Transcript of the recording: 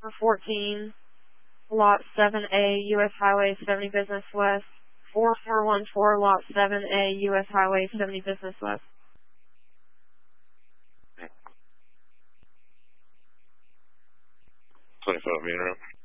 for 14, Lot 7A, U.S. Highway 70 Business West. 4414, Lot 7A, U.S. Highway 70 Business West. 25 being around.